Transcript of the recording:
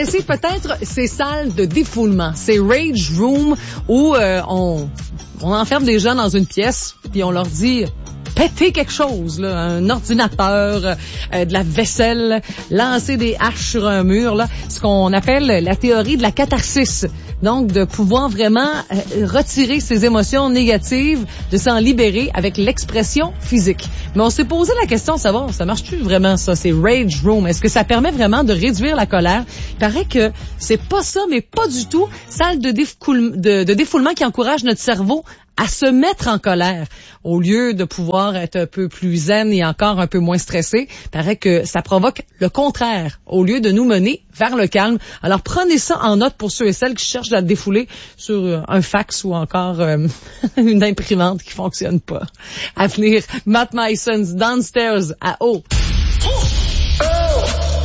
connaissez peut-être ces salles de défoulement, ces rage rooms où on enferme des gens dans une pièce puis on leur dit péter quelque chose, là, un ordinateur, de la vaisselle, lancer des haches sur un mur, là, ce qu'on appelle la théorie de la catharsis. Donc, de pouvoir vraiment retirer ses émotions négatives, de s'en libérer avec l'expression physique. Mais on s'est posé la question de savoir, ça marche-tu vraiment ça, ces rage rooms? Est-ce que ça permet vraiment de réduire la colère? Il paraît que c'est pas ça, mais pas du tout. Salle de défoulement qui encourage notre cerveau à se mettre en colère au lieu de pouvoir être un peu plus zen et encore un peu moins stressé. Il paraît que ça provoque le contraire au lieu de nous mener vers le calme. Alors prenez ça en note pour ceux et celles qui cherchent à défouler sur un fax ou encore une imprimante qui fonctionne pas. À venir, Matt Mason's Downstairs à eau.